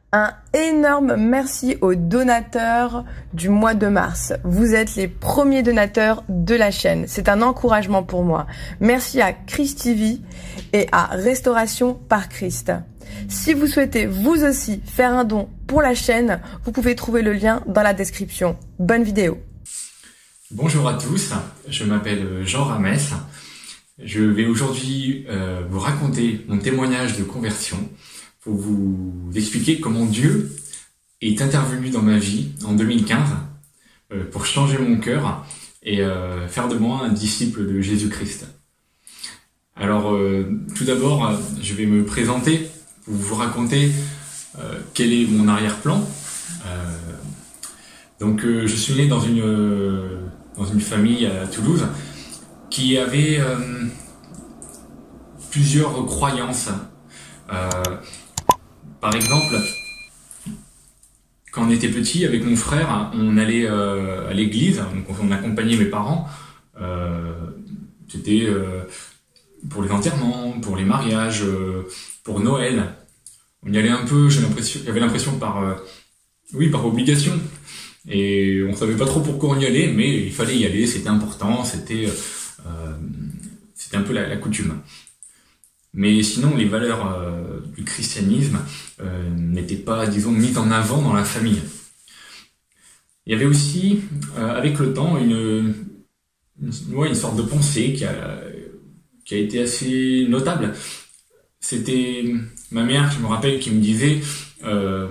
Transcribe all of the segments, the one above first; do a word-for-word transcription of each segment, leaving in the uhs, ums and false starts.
Un énorme merci aux donateurs du mois de mars. Vous êtes les premiers donateurs de la chaîne. C'est un encouragement pour moi. Merci à Christ T V et à Restauration par Christ. Si vous souhaitez vous aussi faire un don pour la chaîne, vous pouvez trouver le lien dans la description. Bonne vidéo. Bonjour à tous, je m'appelle Jean Ramès. Je vais aujourd'hui euh, vous raconter mon témoignage de conversion pour vous expliquer comment Dieu est intervenu dans ma vie en deux mille quinze euh, pour changer mon cœur et euh, faire de moi un disciple de Jésus-Christ. Alors euh, tout d'abord, je vais me présenter pour vous raconter euh, quel est mon arrière-plan. Euh, donc euh, je suis né dans une, euh, dans une famille à Toulouse qui avait euh, plusieurs croyances. Euh, par exemple, quand on était petit, avec mon frère, on allait euh, à l'église, donc on accompagnait mes parents. Euh, C'était euh, pour les enterrements, pour les mariages, euh, pour Noël. On y allait un peu, j'ai l'impression, j'avais l'impression par, euh, oui, par obligation. Et on savait pas trop pourquoi on y allait, mais il fallait y aller, c'était important, c'était euh, c'était un peu la, la coutume. Mais sinon, les valeurs euh, du christianisme euh, n'étaient pas, disons, mises en avant dans la famille. Il y avait aussi, euh, avec le temps, une, une, ouais, une sorte de pensée qui a, qui a été assez notable. C'était ma mère, je me rappelle, qui me disait euh,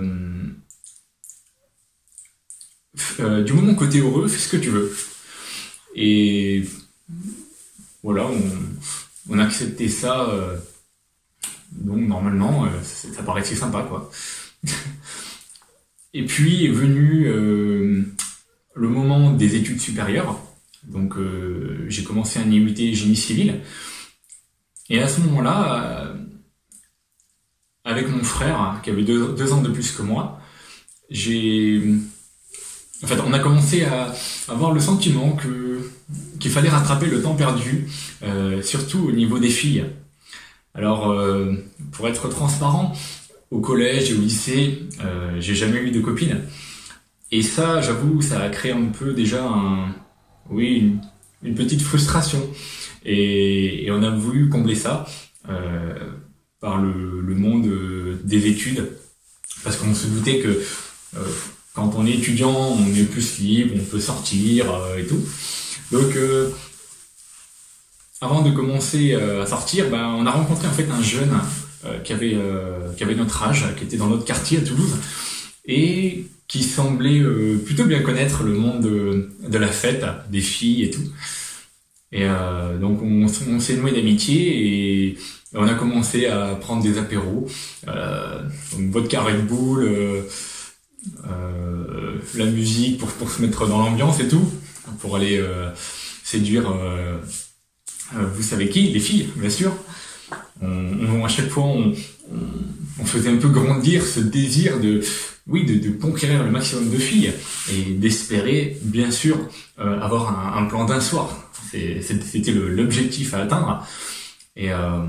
euh, du moment que t'es heureux, fais ce que tu veux. Et voilà, on, on acceptait ça. Euh, donc normalement, euh, ça, ça paraissait sympa, quoi. Et puis est venu euh, le moment des études supérieures. Donc euh, j'ai commencé un I U T génie civil. Et à ce moment-là, euh, avec mon frère, qui avait deux, deux ans de plus que moi, j'ai... En fait, on a commencé à avoir le sentiment que qu'il fallait rattraper le temps perdu, euh, surtout au niveau des filles. Alors, euh, pour être transparent, au collège et au lycée, euh, j'ai jamais eu de copine. Et ça, j'avoue, ça a créé un peu déjà un, oui, une, une petite frustration. Et, et on a voulu combler ça euh, par le, le monde des études, parce qu'on se doutait que euh, quand on est étudiant, on est plus libre, on peut sortir euh, et tout. Donc, euh, avant de commencer euh, à sortir, ben, on a rencontré en fait un jeune euh, qui avait euh, qui avait notre âge, qui était dans notre quartier à Toulouse, et qui semblait euh, plutôt bien connaître le monde de, de la fête, des filles et tout. Et euh, donc, on, on s'est noué d'amitié et on a commencé à prendre des apéros, euh, donc vodka Red Bull, euh, euh, la musique pour pour se mettre dans l'ambiance et tout, pour aller euh, séduire euh, euh, vous savez qui, les filles, bien sûr. On, on à chaque fois on, on, on faisait un peu grandir ce désir de oui de, de conquérir le maximum de filles et d'espérer bien sûr euh, avoir un, un plan d'un soir. C'est, c'était le, l'objectif à atteindre. Et euh,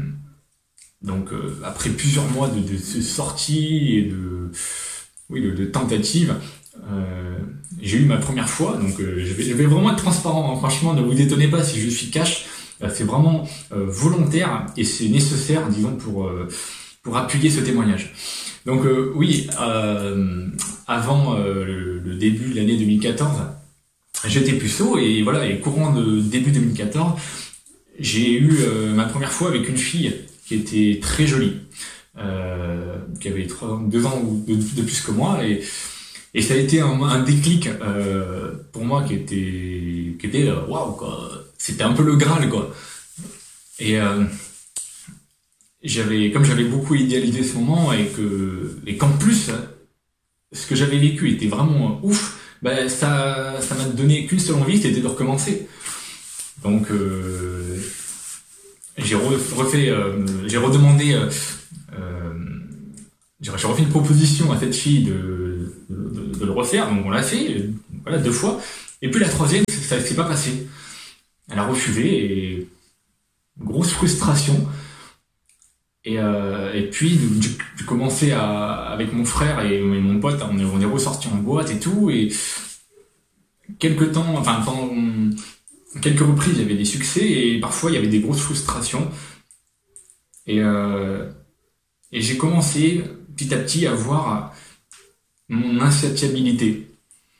donc euh, après plusieurs mois de, de, de sorties et de oui de, de tentatives, euh, j'ai eu ma première fois. Donc euh, je, vais, je vais vraiment être transparent, hein. Franchement, ne vous étonnez pas si je suis cash. Euh, c'est vraiment euh, volontaire et c'est nécessaire, disons, pour euh, pour appuyer ce témoignage. Donc euh, oui, euh, avant euh, le, le début de l'année deux mille quatorze, j'étais puceau et voilà, et courant de début deux mille quatorze, j'ai eu euh, ma première fois avec une fille qui était très jolie, euh, qui avait trois, deux ans de, de plus que moi, et, et ça a été un, un déclic euh, pour moi qui était, qui était waouh, quoi. C'était un peu le Graal, quoi. Et euh, j'avais, comme j'avais beaucoup idéalisé ce moment et que, et qu'en plus, ce que j'avais vécu était vraiment ouf. Ben ça, ça m'a donné qu'une seule envie, c'était de recommencer. Donc euh, j'ai refait, euh, j'ai redemandé, euh, euh, j'ai refait une proposition à cette fille de, de, de, de le refaire. Donc on l'a fait, voilà, deux fois. Et puis la troisième, ça s'est pas passé. Elle a refusé et grosse frustration. Et, euh, et puis j'ai j'ai commencé à, avec mon frère et, et mon pote, on est, on est ressorti en boîte et tout, et quelques temps, enfin pendant quelques reprises, il y avait des succès et parfois il y avait des grosses frustrations. Et, euh, et j'ai commencé petit à petit à voir mon insatiabilité.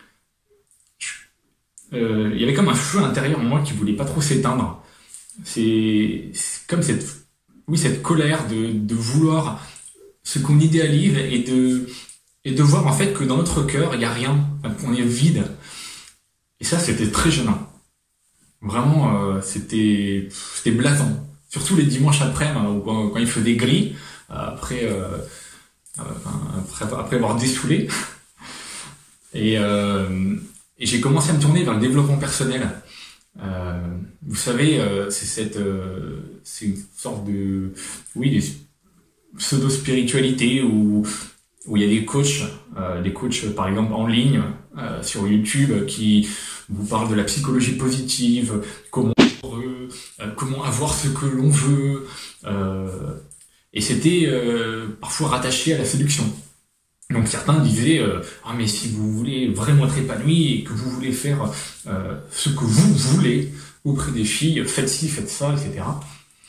Euh, il y avait comme un feu intérieur en moi qui voulait pas trop s'éteindre. C'est, c'est comme cette, oui, cette colère de, de vouloir ce qu'on idéalise et de, et de voir en fait que dans notre cœur il y a rien, enfin, qu'on est vide. Et ça, c'était très gênant. Vraiment, euh, c'était, c'était blasant. Surtout les dimanches après-midi, hein, quand, quand il faisait gris, euh, après, euh, euh, après, après avoir dessoulé. Et, euh, et j'ai commencé à me tourner vers le développement personnel. Euh, vous savez, euh, c'est cette, euh, c'est une sorte de, oui, des pseudo-spiritualité où, où il y a des coachs, euh, des coachs par exemple en ligne, euh, sur YouTube, qui vous parlent de la psychologie positive, comment être heureux, euh, comment avoir ce que l'on veut, euh, et c'était euh, parfois rattaché à la séduction. Donc certains disaient euh, ah mais si vous voulez vraiment être épanoui et que vous voulez faire euh, ce que vous voulez auprès des filles, faites ci, faites ça, et cetera.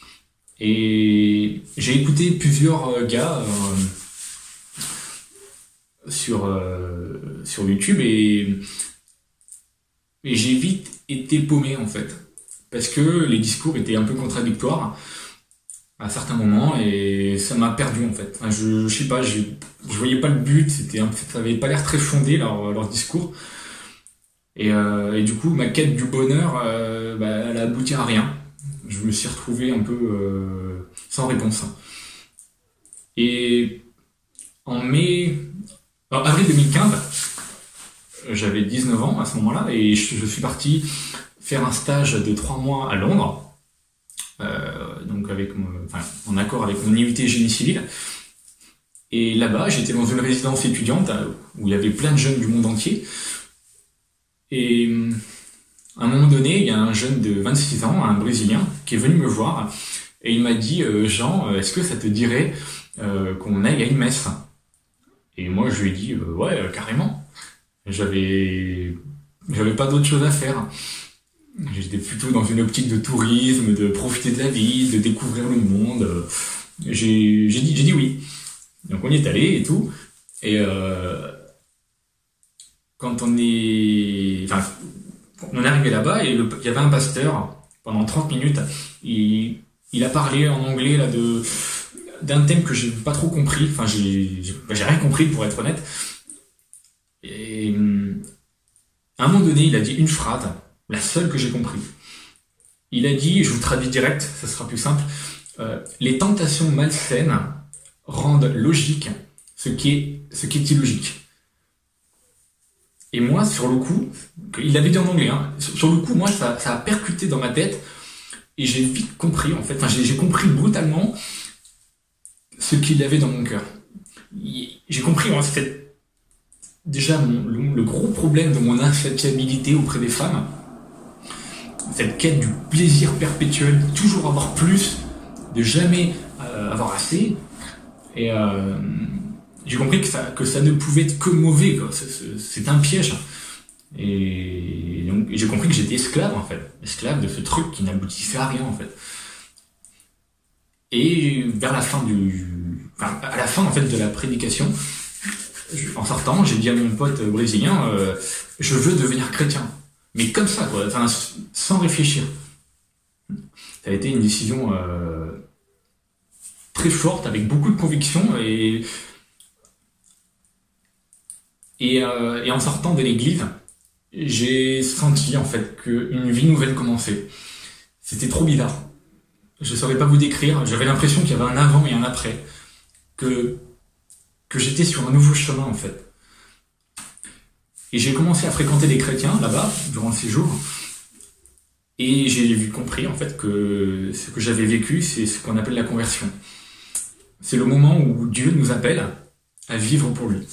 Et j'ai écouté plusieurs euh, gars euh, sur euh, sur YouTube et et j'ai vite été paumé en fait parce que les discours étaient un peu contradictoires à certains moments et ça m'a perdu en fait. Enfin, je, je sais pas, je, je voyais pas le but, c'était un, ça avait pas l'air très fondé leur, leur discours. Et, euh, et du coup, ma quête du bonheur, euh, bah, elle a abouti à rien. Je me suis retrouvé un peu euh, sans réponse. Et en mai, en avril deux mille quinze, j'avais dix-neuf ans à ce moment-là et je, je suis parti faire un stage de trois mois à Londres. Euh, donc avec mon, enfin, en accord avec mon I U T génie civil. Et là-bas, j'étais dans une résidence étudiante où il y avait plein de jeunes du monde entier. Et à un moment donné, il y a un jeune de vingt-six ans, un Brésilien, qui est venu me voir et il m'a dit euh, Jean, est-ce que ça te dirait euh, qu'on aille à une messe? Et moi, je lui ai dit euh, ouais, euh, carrément. J'avais, j'avais pas d'autre chose à faire. J'étais plutôt dans une optique de tourisme, de profiter de la vie, de découvrir le monde. J'ai, j'ai dit, j'ai dit oui. Donc on y est allé et tout. Et euh, quand on est, enfin, on est arrivé là-bas et le, il y avait un pasteur pendant trente minutes. Il, il a parlé en anglais là de d'un thème que j'ai pas trop compris. Enfin, j'ai, j'ai, j'ai rien compris pour être honnête. Et à un moment donné, il a dit une phrase. La seule que j'ai compris. Il a dit, je vous traduis direct, ça sera plus simple, euh, les tentations malsaines rendent logique ce qui est, ce qui est illogique. Et moi, sur le coup, il l'avait dit en anglais, hein, sur le coup, moi, ça, ça a percuté dans ma tête et j'ai vite compris, en fait, enfin, j'ai, j'ai compris brutalement ce qu'il avait dans mon cœur. J'ai compris, en fait, déjà mon, le, le gros problème de mon insatiabilité auprès des femmes, cette quête du plaisir perpétuel, de toujours avoir plus, de jamais euh, avoir assez. Et euh, j'ai compris que ça, que ça ne pouvait être que mauvais, quoi. C'est, c'est, c'est un piège. Et donc j'ai compris que j'étais esclave, en fait. Esclave de ce truc qui n'aboutissait à rien, en fait. Et vers la fin du... Enfin, à la fin, en fait, de la prédication, en sortant, j'ai dit à mon pote brésilien, euh, je veux devenir chrétien. Mais comme ça, quoi, enfin, sans réfléchir. Ça a été une décision euh, très forte, avec beaucoup de conviction, et, et, euh, et en sortant de l'église, j'ai senti en fait qu'une vie nouvelle commençait. C'était trop bizarre. Je ne saurais pas vous décrire, j'avais l'impression qu'il y avait un avant et un après, que, que j'étais sur un nouveau chemin en fait. Et j'ai commencé à fréquenter des chrétiens là-bas, durant le séjour. Et j'ai vu compris, en fait, que ce que j'avais vécu, c'est ce qu'on appelle la conversion. C'est le moment où Dieu nous appelle à vivre pour lui.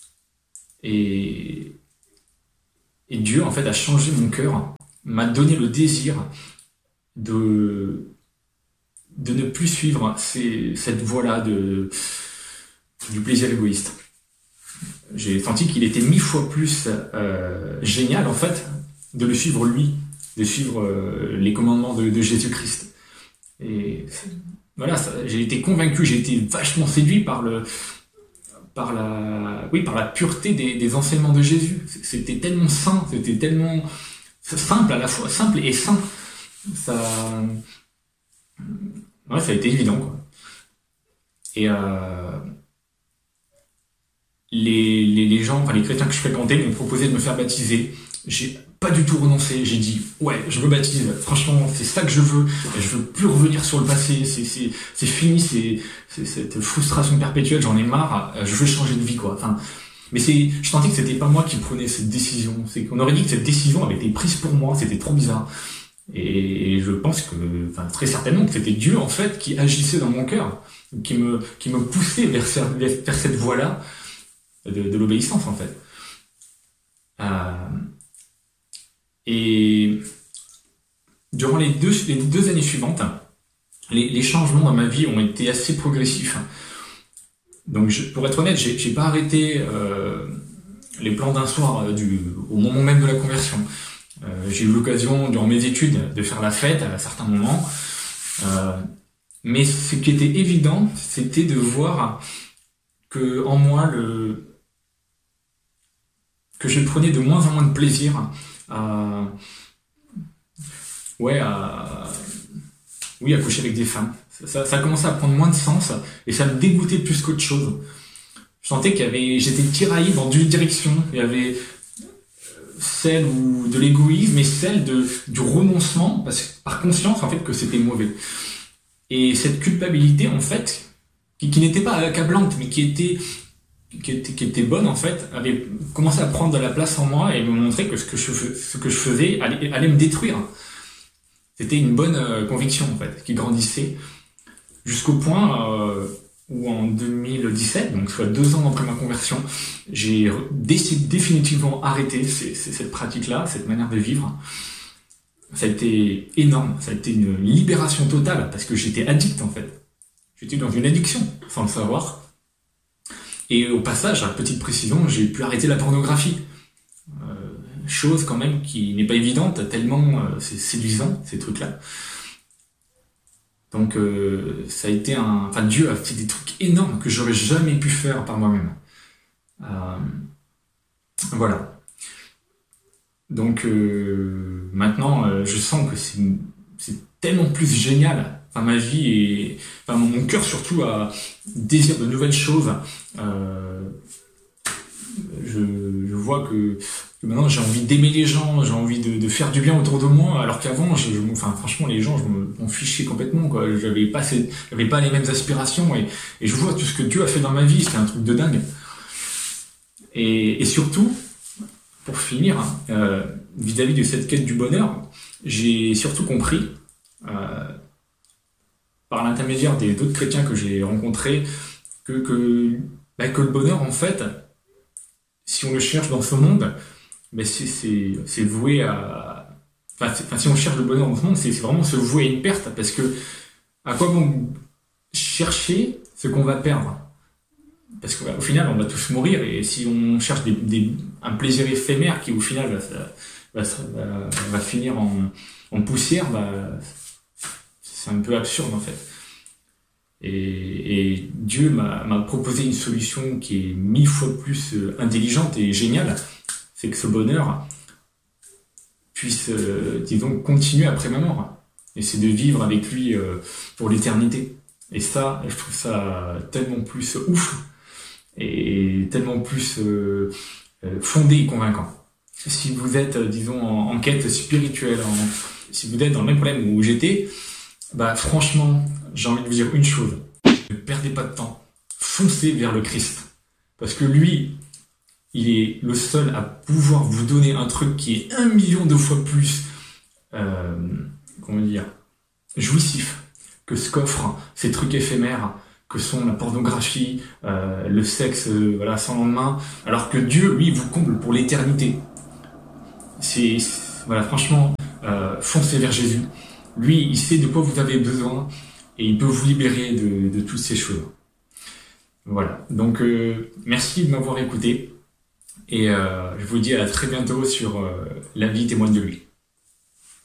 Et, et Dieu, en fait, a changé mon cœur, m'a donné le désir de, de ne plus suivre ces, cette voie-là de, du plaisir égoïste. J'ai senti qu'il était mille fois plus euh, génial, en fait, de le suivre lui, de suivre euh, les commandements de, de Jésus-Christ. Et voilà, ça, j'ai été convaincu, j'ai été vachement séduit par le, par la, oui, par la pureté des, des enseignements de Jésus. C'était tellement sain, c'était tellement simple à la fois, simple et sain. Ça, ouais, ça a été évident, quoi. Et euh, les, les, les gens, enfin les chrétiens que je fréquentais m'ont proposé de me faire baptiser. J'ai pas du tout renoncé. J'ai dit ouais, je me baptise. Franchement, c'est ça que je veux. Je veux plus revenir sur le passé. C'est c'est c'est fini. C'est c'est cette frustration perpétuelle. J'en ai marre. Je veux changer de vie, quoi. Enfin, mais c'est, je sentais que c'était pas moi qui prenais cette décision. C'est qu'on aurait dit que cette décision avait été prise pour moi. C'était trop bizarre. Et je pense que, enfin, très certainement que c'était Dieu, en fait, qui agissait dans mon cœur, qui me, qui me poussait vers, vers cette voie-là de, de l'obéissance, en fait. Euh, et durant les deux, les deux années suivantes, les, les changements dans ma vie ont été assez progressifs. Donc, je, pour être honnête, j'ai, j'ai pas arrêté euh, les plans d'un soir euh, du, au moment même de la conversion. Euh, j'ai eu l'occasion, durant mes études, de faire la fête à certains moments. Euh, mais ce qui était évident, c'était de voir que en moi, le... que je prenais de moins en moins de plaisir à... Ouais, à... Oui, à coucher avec des femmes. Ça, ça a commencé à prendre moins de sens et ça me dégoûtait plus qu'autre chose. Je sentais qu'il y avait... J'étais tiraillé dans deux directions. Il y avait... celle ou de l'égoïsme et celle de, du renoncement, parce que, par conscience en fait que c'était mauvais. Et cette culpabilité en fait, qui, qui n'était pas accablante, mais qui était, qui était, qui était bonne en fait, avait commencé à prendre de la place en moi et me montrer que ce que je, ce que je faisais allait, allait me détruire. C'était une bonne euh, conviction en fait, qui grandissait jusqu'au point euh, où en deux mille dix-sept, donc soit deux ans après ma conversion, j'ai décidé définitivement arrêter ces, ces, cette pratique-là, cette manière de vivre. Ça a été énorme, ça a été une libération totale, parce que j'étais addict en fait. J'étais dans une addiction, sans le savoir. Et au passage, à petite précision, j'ai pu arrêter la pornographie. Euh, chose quand même qui n'est pas évidente, tellement euh, c'est séduisant, ces trucs-là. Donc euh, ça a été un... Enfin, Dieu a fait des trucs énormes que j'aurais jamais pu faire par moi-même. Euh, voilà. Donc euh, maintenant, euh, je sens que c'est, c'est tellement plus génial. Enfin, ma vie et... Enfin, mon cœur surtout a désir de nouvelles choses. Euh, je, je vois que... que maintenant j'ai envie d'aimer les gens, j'ai envie de, de faire du bien autour de moi, alors qu'avant, je, je, enfin franchement les gens, je me, m'en fichais complètement, quoi. J'avais pas, ces, j'avais pas les mêmes aspirations et, et je vois tout ce que Dieu a fait dans ma vie, c'était un truc de dingue. Et, et surtout, pour finir, euh, vis-à-vis de cette quête du bonheur, j'ai surtout compris, euh, par l'intermédiaire des d'autres chrétiens que j'ai rencontrés, que que, bah, que le bonheur en fait, si on le cherche dans ce monde, mais c'est, c'est, c'est voué à... Enfin, c'est, enfin, si on cherche le bonheur dans ce monde, c'est, c'est vraiment se vouer à une perte, parce que à quoi bon chercher ce qu'on va perdre? Parce qu'au bah, final, on va tous mourir, et si on cherche des, des, un plaisir éphémère qui, au final, va, va, va, va finir en, en poussière, bah, c'est un peu absurde, en fait. Et, et Dieu m'a, m'a proposé une solution qui est mille fois plus intelligente et géniale, c'est que ce bonheur puisse, euh, disons, continuer après ma mort. Et c'est de vivre avec lui euh, pour l'éternité. Et ça, je trouve ça tellement plus ouf et tellement plus euh, fondé et convaincant. Si vous êtes, disons, en, en quête spirituelle, en, si vous êtes dans le même problème où j'étais, bah franchement, j'ai envie de vous dire une chose. Ne perdez pas de temps. Foncez vers le Christ. Parce que lui, il est le seul à pouvoir vous donner un truc qui est un million de fois plus, euh, comment dire, jouissif que ce qu'offrent ces trucs éphémères que sont la pornographie, euh, le sexe, euh, voilà, sans lendemain. Alors que Dieu, lui, vous comble pour l'éternité. C'est, c'est voilà, franchement, euh, foncez vers Jésus. Lui, il sait de quoi vous avez besoin. et il peut vous libérer de, de toutes ces choses. Voilà, donc euh, merci de m'avoir écouté et euh, je vous dis à très bientôt sur euh, La vie témoigne de lui.